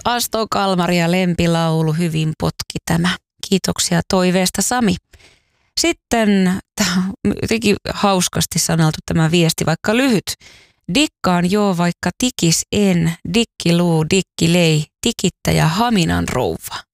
Aston Kalmari ja lempilaulu, hyvin potki tämä. Kiitoksia toiveesta, Sami. Sitten jotenkin hauskasti saneltu tämä viesti, vaikka lyhyt. Dikkaan joo, vaikka tikis en, dikkiluu, dikkilei, tikittäjä Haminan rouva.